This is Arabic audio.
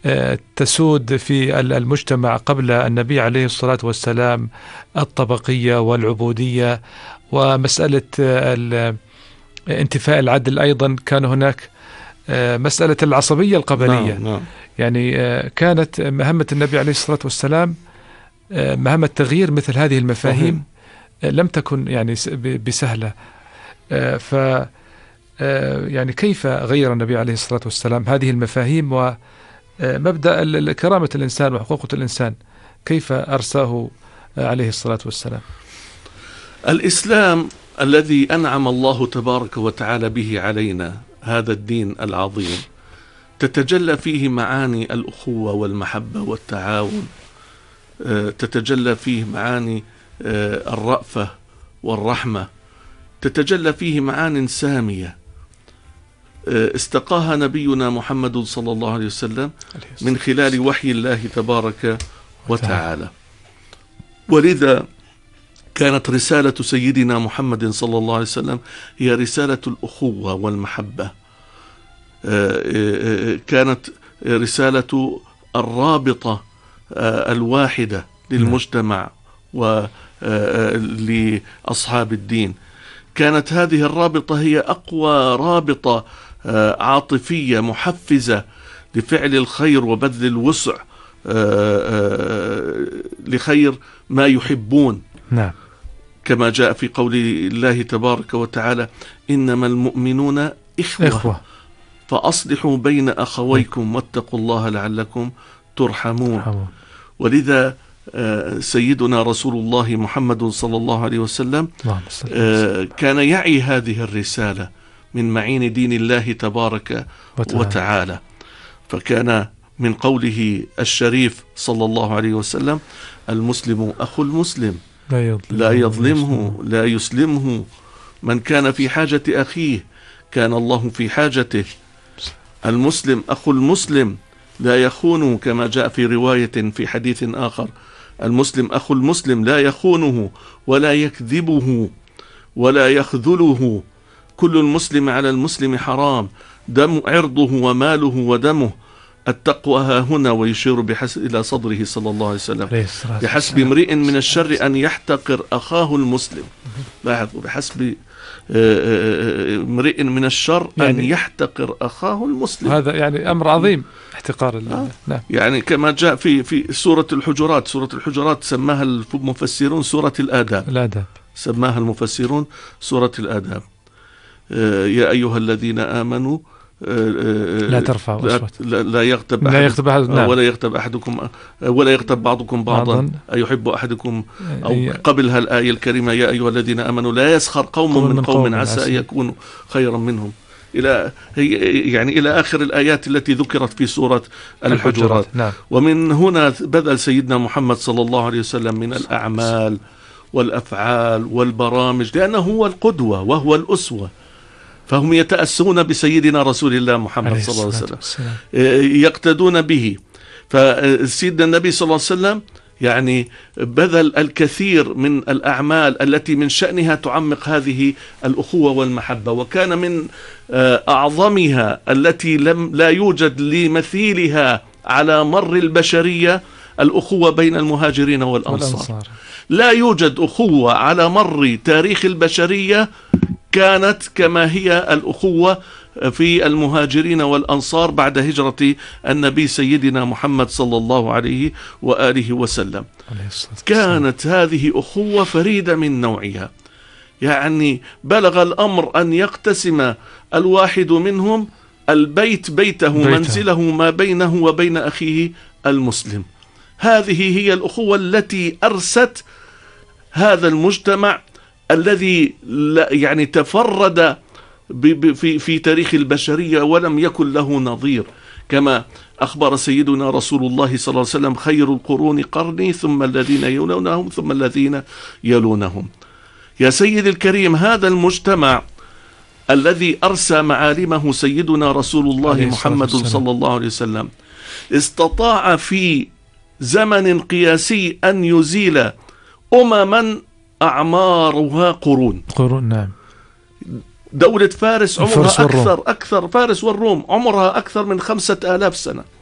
تسود في المجتمع قبل النبي عليه الصلاة والسلام، الطبقية والعبودية، ومسألة انتفاء العدل أيضا. كان هناك مسألة العصبية القبلية. نعم. يعني كانت مهمة النبي عليه الصلاة والسلام مهمة تغيير مثل هذه المفاهيم. لم تكن يعني بسهلة. يعني كيف غير النبي عليه الصلاة والسلام هذه المفاهيم ومبدأ كرامة الإنسان وحقوق الإنسان، كيف أرساه عليه الصلاة والسلام؟ الإسلام الذي أنعم الله تبارك وتعالى به علينا، هذا الدين العظيم، تتجلى فيه معاني الأخوة والمحبة والتعاون، تتجلى فيه معاني الرأفة والرحمة، تتجلى فيه معان سامية استقاها نبينا محمد صلى الله عليه وسلم من خلال وحي الله تبارك وتعالى. ولذا كانت رسالة سيدنا محمد صلى الله عليه وسلم هي رسالة الأخوة والمحبة، كانت رسالة الرابطة الواحدة للمجتمع ولأصحاب الدين. كانت هذه الرابطة هي أقوى رابطة عاطفية محفزة لفعل الخير وبذل الوسع لخير ما يحبون. نعم. كما جاء في قول الله تبارك وتعالى: إنما المؤمنون إخوة فأصلحوا بين أخويكم واتقوا الله لعلكم ترحمون. ولذا سيدنا رسول الله محمد صلى الله عليه وسلم كان يعي هذه الرسالة من معين دين الله تبارك وتعالى. فكان من قوله الشريف صلى الله عليه وسلم: المسلم أخو المسلم لا يظلمه لا يسلمه، من كان في حاجة أخيه كان الله في حاجته. المسلم أخو المسلم لا يخونه، كما جاء في رواية في حديث آخر: المسلم أخو المسلم لا يخونه ولا يكذبه ولا يخذله، كل المسلم على المسلم حرام، دم عرضه وماله ودمه. التقوى ها هنا، ويشير إلى صدره صلى الله عليه وسلم: بحسب امرئ من الشر أن يحتقر أخاه المسلم. لاحظوا: بحسب امرئ من الشر أن يحتقر أخاه المسلم. هذا يعني أمر عظيم، احتقار نعم. يعني كما جاء في سورة الحجرات، سورة الحجرات سماها المفسرون سورة الآداب. سماها المفسرون سورة الآداب. يا أيها الذين آمنوا لا ترفعوا لا يغتب أحد ولا يغتب أحدكم ولا يغتب بعضكم بعضا أيحب أحدكم، أو قبلها الآية الكريمة: يا أيها الذين آمنوا لا يسخر قوم من قوم عسى أن يكونوا خيرا منهم، إلى آخر الآيات التي ذكرت في سورة الحجرات. نعم. ومن هنا بذل سيدنا محمد صلى الله عليه وسلم من الأعمال والأفعال والبرامج، لأنه هو القدوة وهو الأسوة، فهم يتأسون بسيدنا رسول الله محمد صلى الله عليه وسلم، يقتدون به. فسيدنا النبي صلى الله عليه وسلم يعني بذل الكثير من الأعمال التي من شأنها تعمق هذه الأخوة والمحبة، وكان من أعظمها التي لا يوجد لمثيلها على مر البشرية الأخوة بين المهاجرين والأنصار. لا يوجد أخوة على مر تاريخ البشرية كانت كما هي الأخوة في المهاجرين والأنصار بعد هجرة النبي سيدنا محمد صلى الله عليه وآله وسلم. كانت هذه أخوة فريدة من نوعها، يعني بلغ الأمر أن يقتسم الواحد منهم البيت بيته منزله ما بينه وبين أخيه المسلم. هذه هي الأخوة التي أرست هذا المجتمع الذي يعني تفرد في تاريخ البشرية ولم يكن له نظير، كما أخبر سيدنا رسول الله صلى الله عليه وسلم: خير القرون قرني ثم الذين يلونهم ثم الذين يلونهم. يا سيد الكريم، هذا المجتمع الذي أرسى معالمه سيدنا رسول الله محمد صلى الله عليه وسلم استطاع في زمن قياسي أن يزيل أمما أعمارها قرون. نعم. دولة فارس عمرها أكثر فارس والروم عمرها أكثر من 5000 سنة.